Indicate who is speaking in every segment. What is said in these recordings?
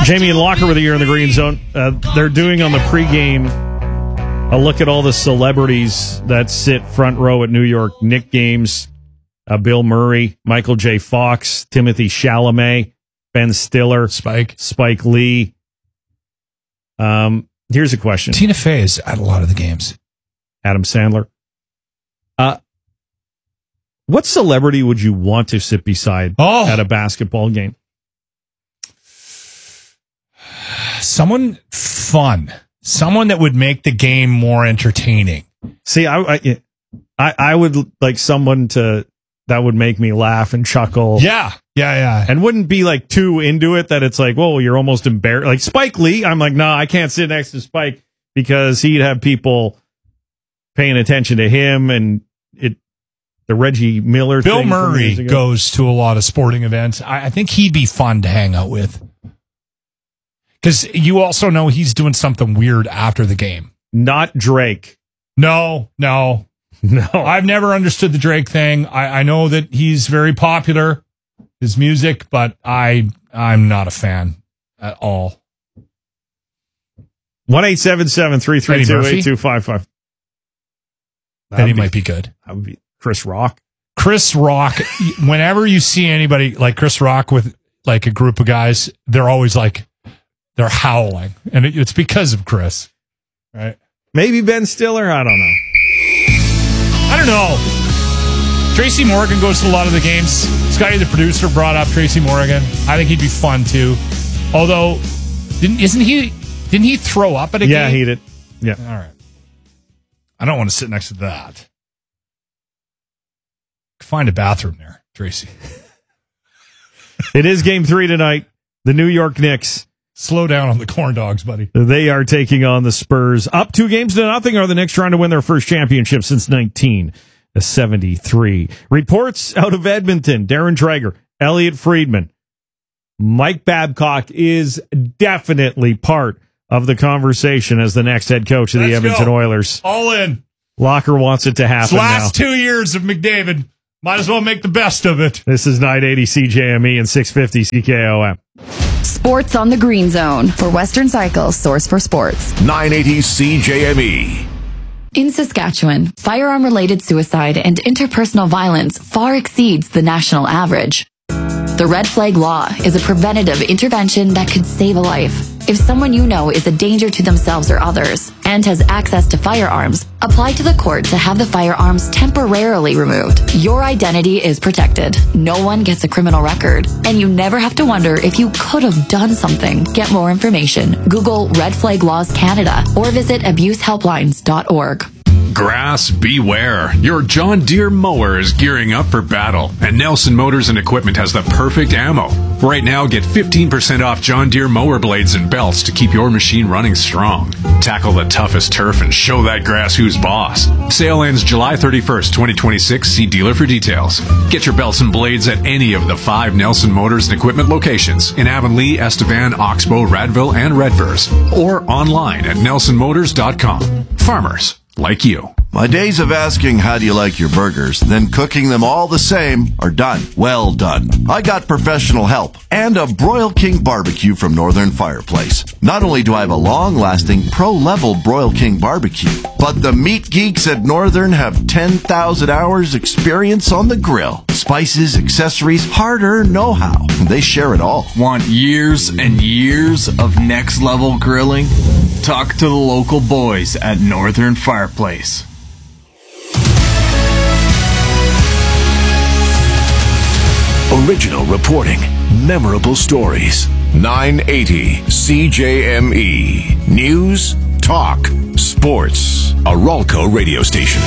Speaker 1: Jamie and Locker with you here in the Green Zone. They're doing on the pregame a look at all the celebrities that sit front row at New York Knicks games. Bill Murray, Michael J. Fox, Timothy Chalamet, Ben Stiller, Spike Lee. Here's a question.
Speaker 2: Tina Fey is at a lot of the games.
Speaker 1: Adam Sandler. What celebrity would you want to sit beside at a basketball game?
Speaker 2: Someone fun. Someone that would make the game more entertaining.
Speaker 1: See, I would like someone that would make me laugh and chuckle.
Speaker 2: Yeah.
Speaker 1: And wouldn't be like too into it that it's like, whoa, you're almost embarrassed. Like Spike Lee, I'm like, no, I can't sit next to Spike because he'd have people paying attention to him and the Reggie Miller
Speaker 2: Bill
Speaker 1: thing. Bill
Speaker 2: Murray goes to a lot of sporting events. I think he'd be fun to hang out with. Because you also know he's doing something weird after the game.
Speaker 1: Not Drake.
Speaker 2: No. I've never understood the Drake thing. I know that he's very popular, his music, but I'm not a fan at all.
Speaker 1: 1-877-332-8255.
Speaker 2: Then he might be good.
Speaker 1: That would be Chris Rock.
Speaker 2: Chris Rock, whenever you see anybody like Chris Rock with like a group of guys, they're always like, they're howling. And it's because of Chris. Right?
Speaker 1: Maybe Ben Stiller. I don't
Speaker 2: know. Tracy Morgan goes to a lot of the games. Scotty, the producer, brought up Tracy Morgan. I think he'd be fun too. Although, didn't he throw up at a game?
Speaker 1: Yeah, he did. Yeah.
Speaker 2: All right. I don't want to sit next to that. Find a bathroom there, Tracy.
Speaker 1: It is game 3 tonight. The New York Knicks.
Speaker 2: Slow down on the corn dogs, buddy.
Speaker 1: They are taking on the Spurs. Up 2-0. Are the Knicks trying to win their first championship since 1973? Reports out of Edmonton. Darren Dreger, Elliot Friedman. Mike Babcock is definitely part of the conversation as the next head coach of the Edmonton Oilers.
Speaker 2: All in.
Speaker 1: Locker wants it to happen
Speaker 2: last 2 years of McDavid. Might as well make the best of it.
Speaker 1: This is 980 CJME and 650 CKOM.
Speaker 3: Sports on the Green Zone for Western Cycle's source for sports.
Speaker 4: 980 CJME.
Speaker 3: In Saskatchewan, firearm-related suicide and interpersonal violence far exceeds the national average. The Red Flag Law is a preventative intervention that could save a life. If someone you know is a danger to themselves or others and has access to firearms, apply to the court to have the firearms temporarily removed. Your identity is protected. No one gets a criminal record, and you never have to wonder if you could have done something. Get more information. Google Red Flag Laws Canada or visit abusehelplines.org.
Speaker 5: Grass beware. Your John Deere mower is gearing up for battle, and Nelson Motors and Equipment has the perfect ammo. Right now, get 15% off John Deere mower blades and belts to keep your machine running strong. Tackle the toughest turf and show that grass who's boss. Sale ends July 31st, 2026. See dealer for details. Get your belts and blades at any of the 5 Nelson Motors and Equipment locations in Avonlea, Estevan, Oxbow, Radville, and Redvers, or online at nelsonmotors.com. Farmers like you.
Speaker 6: My days of asking how do you like your burgers, then cooking them all the same are done. Well done. I got professional help and a Broil King barbecue from Northern Fireplace. Not only do I have a long-lasting pro-level Broil King barbecue, but the meat geeks at Northern have 10,000 hours experience on the grill. Spices, accessories, hard-earned know-how. They share it all.
Speaker 7: Want years and years of next-level grilling? Talk to the local boys at Northern Fireplace.
Speaker 4: Original reporting, memorable stories. 980 CJME. News, talk, sports. A Ralco radio station.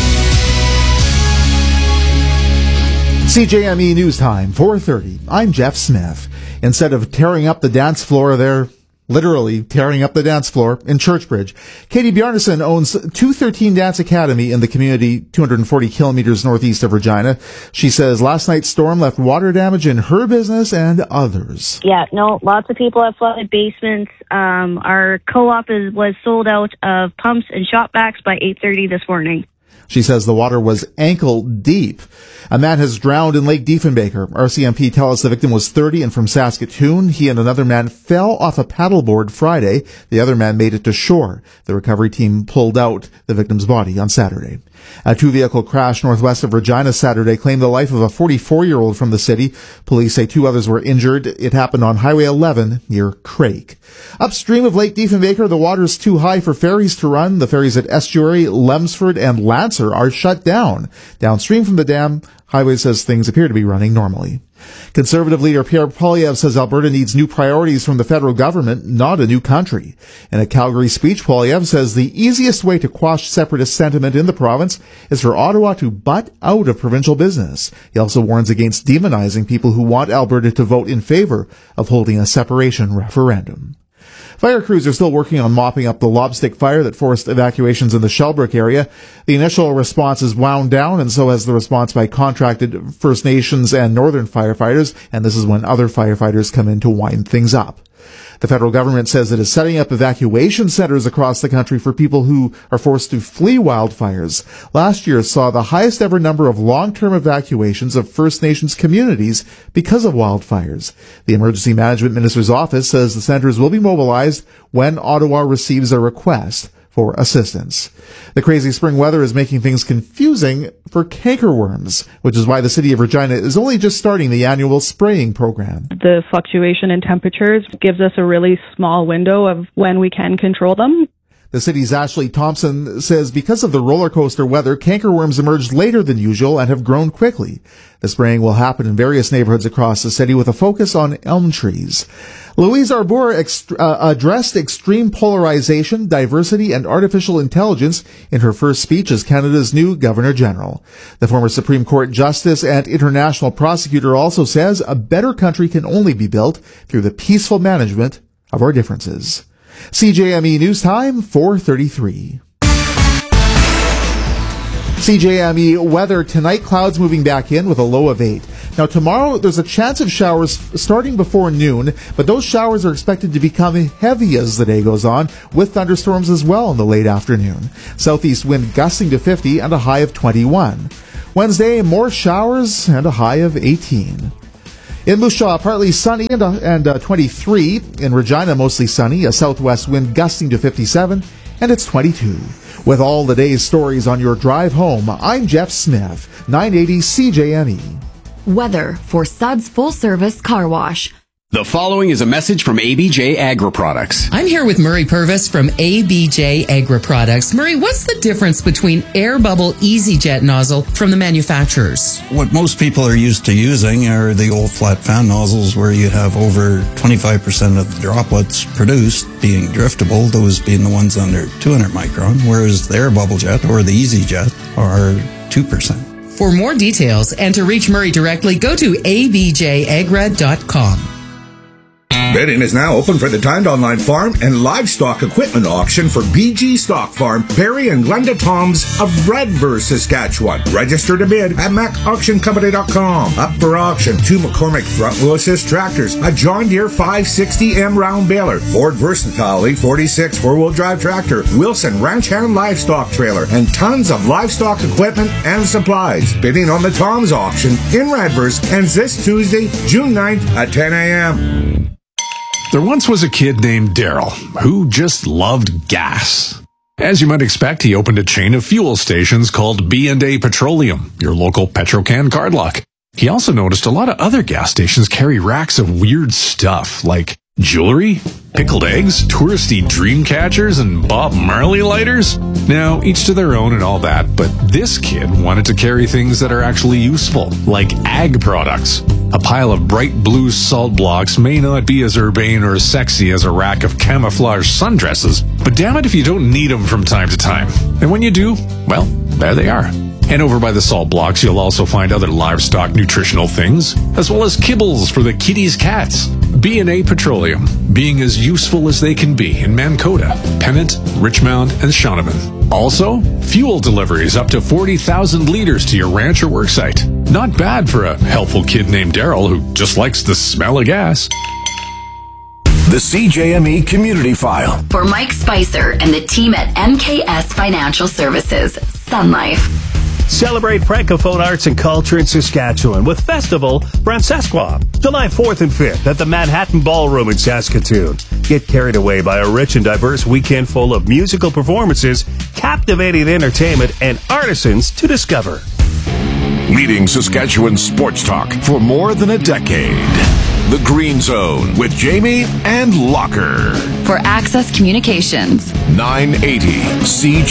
Speaker 8: CJME News Time, 4:30. I'm Jeff Smith. Instead of tearing up the dance floor, they're literally tearing up the dance floor in Churchbridge. Katie Bjarnason owns 213 Dance Academy in the community 240 kilometers northeast of Regina. She says last night's storm left water damage in her business and others.
Speaker 9: Yeah, no, lots of people have flooded basements. Our co-op was sold out of pumps and shop vacs by 8:30 this morning.
Speaker 8: She says the water was ankle deep. A man has drowned in Lake Diefenbaker. RCMP tell us the victim was 30 and from Saskatoon. He and another man fell off a paddleboard Friday. The other man made it to shore. The recovery team pulled out the victim's body on Saturday. A two-vehicle crash northwest of Regina Saturday claimed the life of a 44-year-old from the city. Police say 2 others were injured. It happened on Highway 11 near Craig. Upstream of Lake Diefenbaker, the water is too high for ferries to run. The ferries at Estuary, Lemsford, and Lancer are shut down. Downstream from the dam, Highway says things appear to be running normally. Conservative leader Pierre Poilievre says Alberta needs new priorities from the federal government, not a new country. In a Calgary speech, Poilievre says the easiest way to quash separatist sentiment in the province is for Ottawa to butt out of provincial business. He also warns against demonizing people who want Alberta to vote in favor of holding a separation referendum. Fire crews are still working on mopping up the lobstick fire that forced evacuations in the Shellbrook area. The initial response is wound down, and so has the response by contracted First Nations and Northern firefighters, and this is when other firefighters come in to wind things up. The federal government says it is setting up evacuation centers across the country for people who are forced to flee wildfires. Last year saw the highest ever number of long-term evacuations of First Nations communities because of wildfires. The Emergency Management Minister's office says the centers will be mobilized when Ottawa receives a request for assistance. The crazy spring weather is making things confusing for cankerworms, which is why the city of Regina is only just starting the annual spraying program.
Speaker 10: The fluctuation in temperatures gives us a really small window of when we can control them.
Speaker 8: The city's Ashley Thompson says because of the roller coaster weather, cankerworms emerged later than usual and have grown quickly. The spraying will happen in various neighborhoods across the city with a focus on elm trees. Louise Arbour addressed extreme polarization, diversity, and artificial intelligence in her first speech as Canada's new Governor-General. The former Supreme Court Justice and international prosecutor also says a better country can only be built through the peaceful management of our differences. CJME News Time, 4:33. CJME weather tonight, clouds moving back in with a low of 8. Now tomorrow there's a chance of showers starting before noon, but those showers are expected to become heavy as the day goes on, with thunderstorms as well in the late afternoon. Southeast wind gusting to 50 and a high of 21. Wednesday, more showers and a high of 18. In Moose Jaw, partly sunny and 23. In Regina, mostly sunny, a southwest wind gusting to 57, and it's 22. With all the day's stories on your drive home, I'm Jeff Smith, 980 CJME.
Speaker 3: Weather for Suds Full Service Car Wash.
Speaker 11: The following is a message from ABJ Agri Products.
Speaker 12: I'm here with Murray Purvis from ABJ Agri Products. Murray, what's the difference between Air Bubble EasyJet nozzle from the manufacturers?
Speaker 13: What most people are used to using are the old flat fan nozzles where you have over 25% of the droplets produced being driftable, those being the ones under 200 micron, whereas the Air Bubble Jet or the EasyJet are 2%.
Speaker 12: For more details and to reach Murray directly, go to abjagra.com.
Speaker 14: Bidding is now open for the Timed Online Farm and Livestock Equipment Auction for BG Stock Farm, Perry and Glenda Toms of Redverse, Saskatchewan. Register to bid at macauctioncompany.com. Up for auction, 2 McCormick front wheel assist tractors, a John Deere 560M round baler, Ford Versatile 846 4-wheel drive tractor, Wilson Ranch Hand livestock trailer, and tons of livestock equipment and supplies. Bidding on the Toms auction in Redverse ends this Tuesday, June 9th at 10 a.m.
Speaker 5: There once was a kid named Daryl who just loved gas. As you might expect, he opened a chain of fuel stations called B&A Petroleum, your local Petrocan card lock. He also noticed a lot of other gas stations carry racks of weird stuff like jewelry, pickled eggs, touristy dream catchers, and Bob Marley lighters. Now, each to their own and all that, but this kid wanted to carry things that are actually useful, like ag products. A pile of bright blue salt blocks may not be as urbane or as sexy as a rack of camouflage sundresses, but damn it if you don't need them from time to time. And when you do, well, there they are. And over by the salt blocks, you'll also find other livestock nutritional things, as well as kibbles for the kitties' cats. B&A Petroleum, being as useful as they can be in Mankota, Pennant, Richmond, and Shaunavon. Also, fuel deliveries up to 40,000 liters to your ranch or worksite. Not bad for a helpful kid named Daryl who just likes the smell of gas.
Speaker 4: The CJME Community File.
Speaker 3: For Mike Spicer and the team at MKS Financial Services, Sun Life.
Speaker 15: Celebrate Francophone arts and culture in Saskatchewan with Festival Francescois, July 4th and 5th at the Manhattan Ballroom in Saskatoon. Get carried away by a rich and diverse weekend full of musical performances, captivating entertainment, and artisans to discover.
Speaker 4: Leading Saskatchewan sports talk for more than a decade. The Green Zone with Jamie and Locker.
Speaker 3: For Access Communications.
Speaker 4: 980 CJ.